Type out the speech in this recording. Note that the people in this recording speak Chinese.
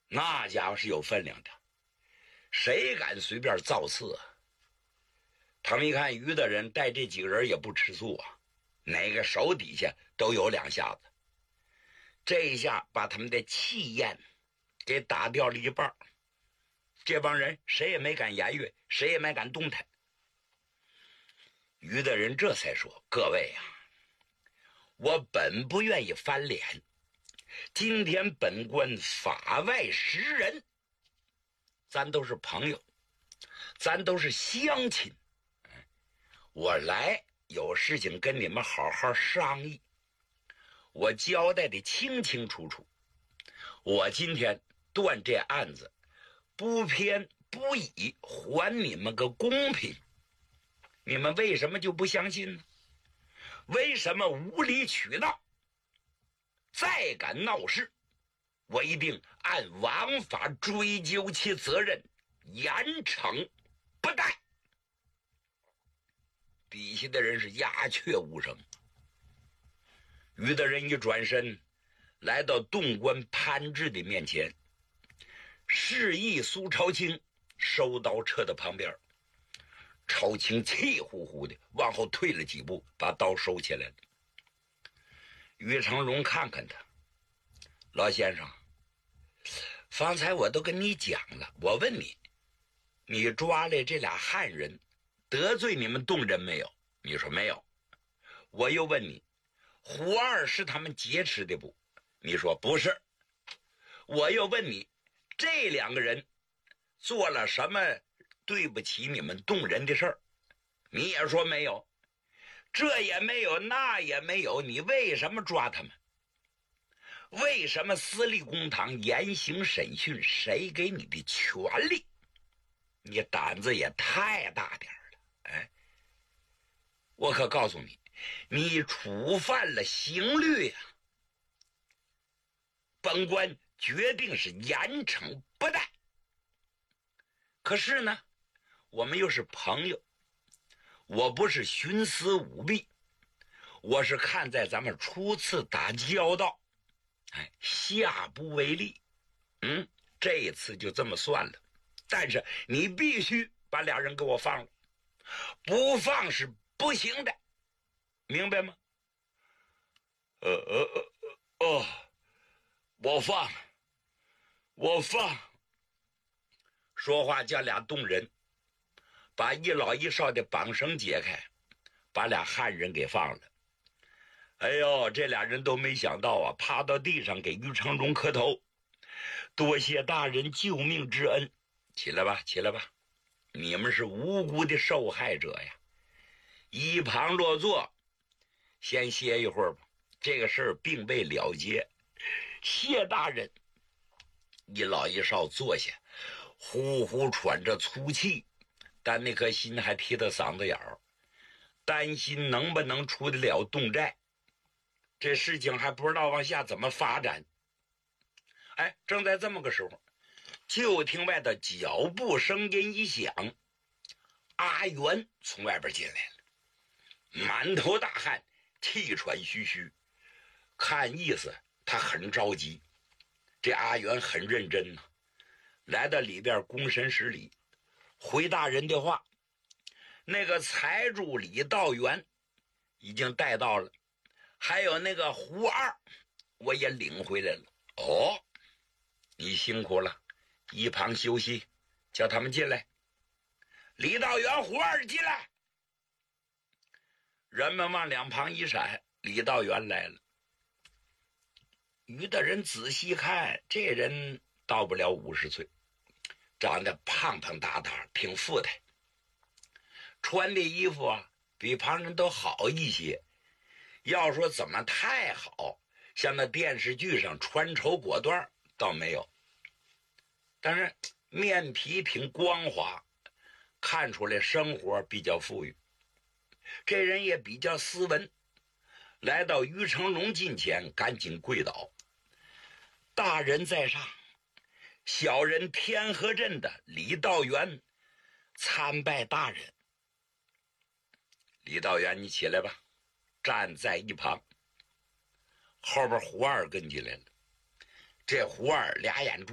那家伙是有分量的，谁敢随便造次啊？他们一看于大人带这几个人也不吃素啊，哪个手底下都有两下子，这一下把他们的气焰给打掉了一半，这帮人谁也没敢言语，谁也没敢动弹。于大人这才说：各位啊，我本不愿意翻脸，今天本官法外识人，咱都是朋友，咱都是乡亲，我来有事情跟你们好好商议，我交代的清清楚楚，我今天断这案子不偏不倚，还你们个公平，你们为什么就不相信呢？为什么无理取闹？再敢闹事，我一定按王法追究其责任，严惩不贷。底下的人是鸦雀无声。于大人一转身来到洞官潘志的面前，示意苏朝清收刀撤到旁边。朝清气呼呼的往后退了几步，把刀收起来了。于成荣看看他：老先生，方才我都跟你讲了，我问你，你抓来这俩汉人得罪你们洞人没有？你说没有。我又问你，胡二是他们劫持的不？你说不是。我又问你，这两个人做了什么对不起你们洞人的事儿？你也说没有。这也没有，那也没有，你为什么抓他们？为什么私立公堂严刑审讯？谁给你的权利？你胆子也太大点了。哎，我可告诉你，你触犯了刑律啊！本官决定是严惩不贷。可是呢，我们又是朋友，我不是徇私舞弊，我是看在咱们初次打交道，下不为例。这一次就这么算了。但是你必须把俩人给我放了，不放是不行的，明白吗？我放。说话叫俩洞人把一老一少的绑绳解开，把俩汉人给放了。哎呦，这俩人都没想到啊，趴到地上给于成荣磕头，多谢大人救命之恩。起来吧，起来吧，你们是无辜的受害者呀。一旁落座，先歇一会儿吧，这个事儿并未了结。谢大人。一老一少坐下，呼呼喘着粗气，但那颗心还提到嗓子眼儿，担心能不能出得了洞寨，这事情还不知道往下怎么发展。正在这么个时候，就听外的脚步声音一响，阿元从外边进来了，满头大汗，气喘吁吁，看意思他很着急。这阿元很认真呢，来到里边躬身施礼，回大人的话，那个财主李道元已经带到了，还有那个胡二我也领回来了。哦，你辛苦了，一旁休息，叫他们进来。李道元、胡二进来。人们往两旁一闪，李道元来了。于大人仔细看，这人到不了50岁，长得胖胖大大，挺富态，穿的衣服啊比旁人都好一些。要说怎么太好，像那电视剧上穿绸裹缎倒没有，但是面皮挺光滑，看出来生活比较富裕。这人也比较斯文，来到于成荣近前，赶紧跪倒。大人在上，小人天河镇的李道元参拜大人。李道元，你起来吧，站在一旁。后边胡二跟进来了，这胡二俩眼珠